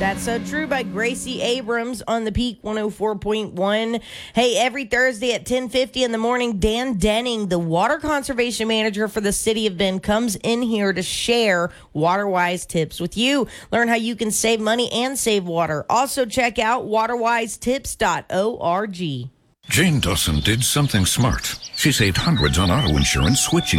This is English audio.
That's So True by Gracie Abrams on the Peak 104.1. Hey, every Thursday at 10:50 in the morning, Dan Denning, the water conservation manager for the city of Bend, comes in here to share WaterWise tips with you. Learn how you can save money and save water. Also, check out waterwisetips.org. Jane Dawson did something smart. She saved hundreds on auto insurance switching